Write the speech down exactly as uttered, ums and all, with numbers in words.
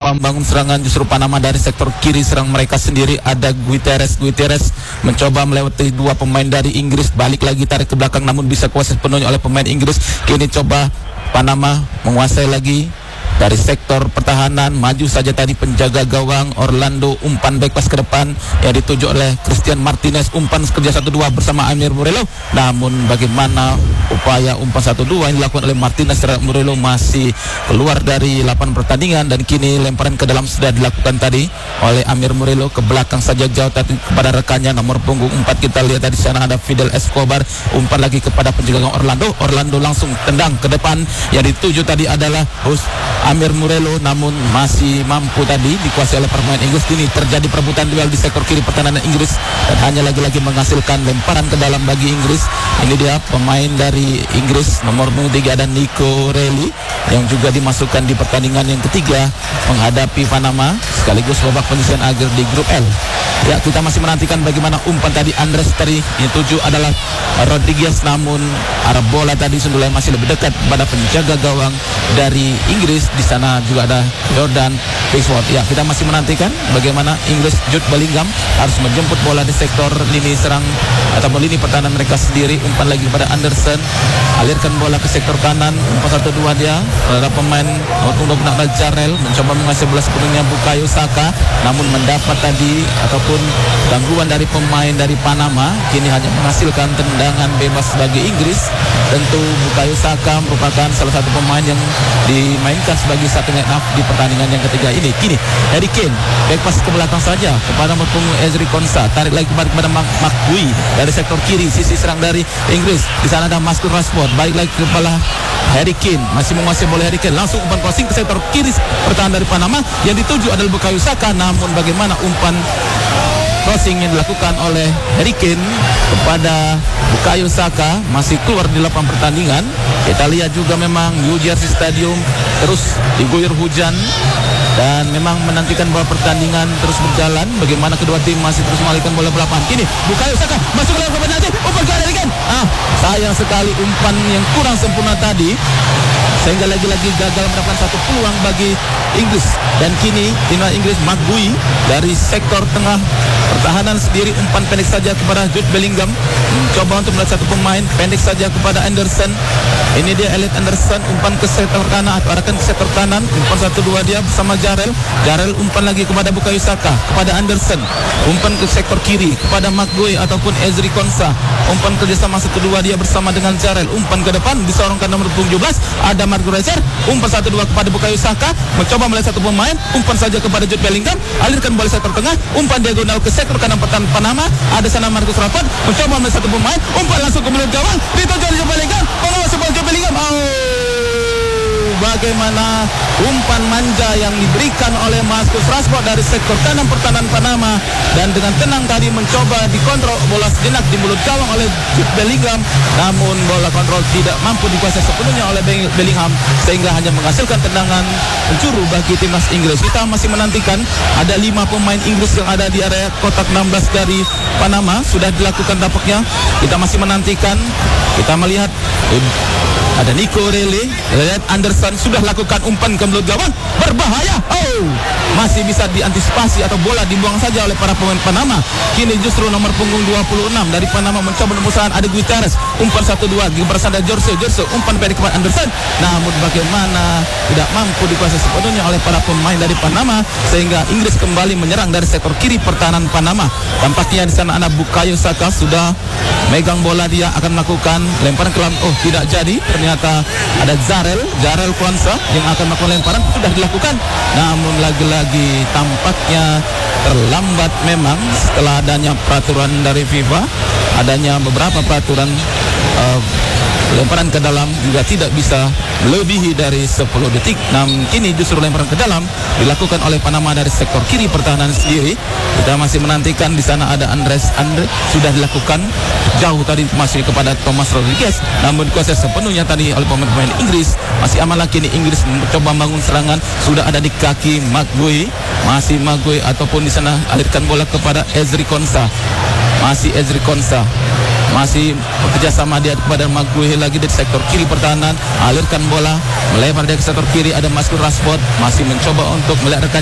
mencoba membangun serangan, justru Panama dari sektor kiri serang mereka sendiri ada Gutierrez. Gutierrez mencoba melewati dua pemain dari Inggris, balik lagi tarik ke belakang namun bisa kuasai sepenuhnya oleh pemain Inggris. Kini coba Panama menguasai lagi dari sektor pertahanan, maju saja tadi penjaga gawang Orlando, umpan back pass ke depan yang dituju oleh Christian Martinez, umpan kerja satu dua bersama Amir Murillo, namun bagaimana upaya umpan satu dua yang dilakukan oleh Martinez terhadap Murillo masih keluar dari lapangan pertandingan, dan kini lemparan ke dalam sudah dilakukan tadi oleh Amir Murillo ke belakang saja jauh tadi kepada rekannya nomor punggung empat. Kita lihat tadi sana ada Fidel Escobar, umpan lagi kepada penjaga gawang Orlando. Orlando langsung tendang ke depan, yang dituju tadi adalah Hus Amir Murillo, namun masih mampu tadi dikuasai oleh pemain Inggris. Kini terjadi perebutan duel di sektor kiri pertahanan Inggris dan hanya lagi-lagi menghasilkan lemparan ke dalam bagi Inggris. Ini dia pemain dari Inggris nomor tiga ada Nico Reilly yang juga dimasukkan di pertandingan yang ketiga menghadapi Panama sekaligus babak penyisihan akhir di grup L. Ya, kita masih menantikan bagaimana umpan tadi Andres tadi yang tuju adalah Rodriguez, namun arah bola tadi sendulnya masih lebih dekat pada penjaga gawang dari Inggris. Di sana juga ada Jordan Pickford. Ya, kita masih menantikan bagaimana Inggris Jude Bellingham harus menjemput bola di sektor lini serang atau lini pertahanan mereka sendiri. Umpan lagi kepada Anderson, alirkan bola ke sektor kanan, umpan satu dua dia terhadap pemain untuk benak Jarrell, mencoba menguasai bola sepenuhnya Bukayo Saka, namun mendapat tadi ataupun gangguan dari pemain dari Panama. Kini hanya menghasilkan tendangan bebas bagi Inggris. Tentu Bukayo Saka merupakan salah satu pemain yang dimainkan sebagai satu naf di pertandingan yang ketiga ini. Kini Harry Kane back pass ke belakang saja kepada punggung Ezri Konsa, tarik lagi kepada kepada McGui dari sektor kiri sisi serang dari Inggris. Di sana ada Marcus Rashford, balik lagi kepala Harry Kane, masih menguasai bola Harry Kane, langsung umpan crossing ke sektor kiri pertahanan dari Panama yang dituju adalah Bukayo Saka, namun bagaimana umpan crossing yang dilakukan oleh Harry Kane kepada Bukayo Saka masih keluar di lapangan pertandingan. Kita lihat juga memang New Jersey Stadium terus diguyur hujan dan memang menantikan bola pertandingan terus berjalan. Bagaimana kedua tim masih terus mengalihkan bola belapan. Kini Bukayo Saka masuk ke dalam penalti, umpan ke Harry Kane. Ah, sayang sekali umpan yang kurang sempurna tadi sehingga lagi-lagi gagal mendapatkan satu peluang bagi Inggris. Dan kini timnas Inggris McGui dari sektor tengah pertahanan sendiri, umpan pendek saja kepada Jude Bellingham, mencoba untuk melihat satu pemain pendek saja kepada Anderson. Ini dia Elliot Anderson, umpan ke sektor kanan atau arahkan ke sektor kanan, umpan satu dua dia bersama Jarrell. Jarrell umpan lagi kepada Bukayo Saka, kepada Anderson, umpan ke sektor kiri kepada McGui ataupun Ezri Konsa, umpan kerjasama satu dua dia bersama dengan Jarrell, umpan ke depan disorongkan nomor tujuh belas ada Marco Rezer, umpan satu dua kepada Bukayo Saka, mencoba melihat satu pemain, umpan saja kepada Jude Bellingham, alirkan bola sektor tengah, umpan diagonal ke sektor kanan pertahanan Panama, ada sana Marcus Rashford, mencoba melihat satu pemain, umpan langsung ke mulut gawang, dituju oleh Jude Bellingham, pengawas sebuah Jude Bellingham. Oh, bagaimana umpan manja yang diberikan oleh Marcus Rashford dari sektor kanan pertahanan Panama, dan dengan tenang tadi mencoba dikontrol bola sejenak di mulut gawang oleh Jude Bellingham, namun bola kontrol tidak mampu dikuasai sepenuhnya oleh Bellingham sehingga hanya menghasilkan tendangan penjuru bagi timnas Inggris. Kita masih menantikan ada lima pemain Inggris yang ada di area kotak enam belas dari Panama sudah dilakukan tampaknya. Kita masih menantikan, kita melihat ada Nico Reilly, Elliot Anderson sudah lakukan umpan ke mulut gawang, berbahaya. Oh, masih bisa diantisipasi atau bola dibuang saja oleh para pemain Panama. Kini justru nomor punggung dua puluh enam dari Panama mencoba menemukan ada Gutierrez, umpan satu dua bersama Jorge Jorge, umpan pendek kepada Anderson, namun bagaimana tidak mampu dikuasai sepenuhnya oleh para pemain dari Panama sehingga Inggris kembali menyerang dari sektor kiri pertahanan Panama. Tampaknya di sana ada Bukayo Saka sudah megang bola, dia akan melakukan lemparan ke dalam. Oh, tidak jadi. Ternyata ada Jarrell, Jarrell Kwanza yang akan melakukan lemparan, sudah dilakukan. Namun lagi-lagi tampaknya terlambat memang setelah adanya peraturan dari FIFA, adanya beberapa peraturan uh, lemparan ke dalam juga tidak bisa melebihi dari sepuluh detik. Namun kini justru lemparan ke dalam dilakukan oleh Panama dari sektor kiri pertahanan sendiri. Kita masih menantikan, di sana ada Andres Andre sudah dilakukan jauh tadi masih kepada Thomas Rodriguez, namun dikuasai sepenuhnya tadi oleh pemain-pemain Inggris. Masih aman lagi nih Inggris mencoba membangun serangan, sudah ada di kaki McGui, masih McGui ataupun di sana alirkan bola kepada Ezri Konsa, masih Ezri Konsa masih bekerja sama dia kepada McGui lagi di sektor kiri pertahanan, alirkan bola melebar dari sektor kiri, ada Marcus Rashford masih mencoba untuk melihat rekan